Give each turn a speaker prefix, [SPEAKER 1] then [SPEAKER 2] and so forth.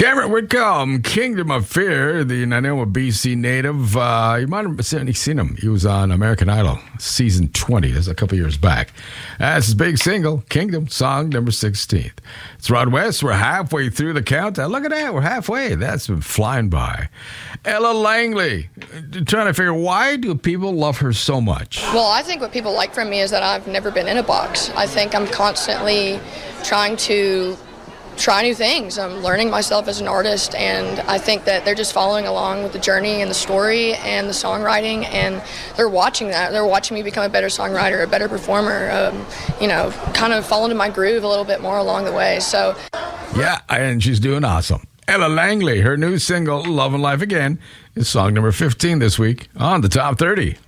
[SPEAKER 1] Cameron Whitcomb, Kingdom of Fear, the Nanaimo, BC native. You might have seen him. He was on American Idol, season 20. That's a couple years back. That's his big single, Kingdom, song number 16th. It's Rod West. We're halfway through the countdown. Look at that. We're halfway. That's been flying by. Ella Langley, trying to figure, why do people love her so much?
[SPEAKER 2] Well, I think what people like from me is that I've never been in a box. I think I'm constantly trying to try new things. I'm learning myself as an artist, and I think that they're just following along with the journey and the story and the songwriting, and they're watching that. They're watching me become a better songwriter, a better performer, kind of fall into my groove a little bit more along the way. So,
[SPEAKER 1] yeah, and she's doing awesome. Ella Langley, her new single, Love and Life Again, is song number 15 this week on the Top 30.